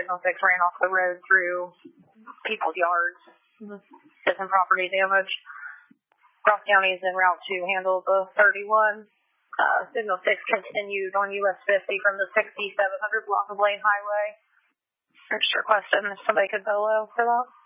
Signal 6 ran off the road through people's yards. Did some property damage. Ross County is en route to handle the 31. Signal 6 continued on US 50 from the 6700 block of Lane Highway. I'm just requesting if somebody could bolo for that.